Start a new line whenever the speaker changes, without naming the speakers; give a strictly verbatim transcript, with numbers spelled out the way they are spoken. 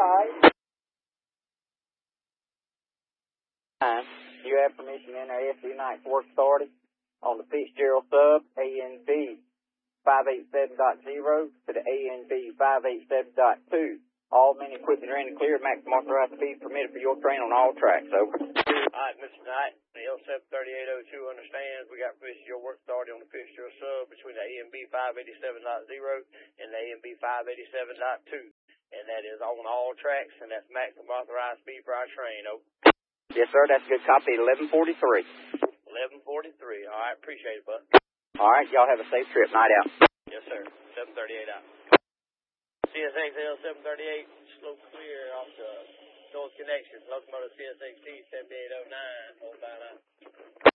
bye-bye. You have permission to enter S B Knight's work authority on the Fitzgerald sub A N B five eighty-seven point zero to the A N B five eighty-seven point two. All men equipment are in the clear. Maximum authorized speed permitted for your train on all tracks. Over.
All right, Mister Knight, the L seven thirty-eight oh two understands. We got permission to your work authority on the Fitzgerald sub between the A N B five eighty-seven point zero and the A N B five eighty-seven point two. And that is on all tracks, and that's maximum authorized speed for our train. Over.
Yes, sir. That's a good copy. eleven forty-three.
eleven forty-three. All right, appreciate it, bud.
All right, y'all have a safe trip. Night out.
Yes, sir. seven thirty-eight out. C S X L seven thirty-eight, slow clear off the North Connection. Locomotive C S X T seventy-eight oh nine, hold by now.